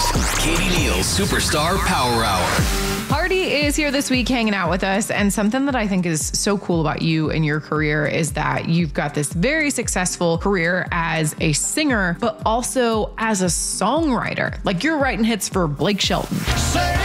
Katie Neal's Superstar Power Hour. Hardy is here this week hanging out with us, and something that I think is so cool about you and your career is that you've got this very successful career as a singer, but also as a songwriter. Like, you're writing hits for Blake Shelton. Say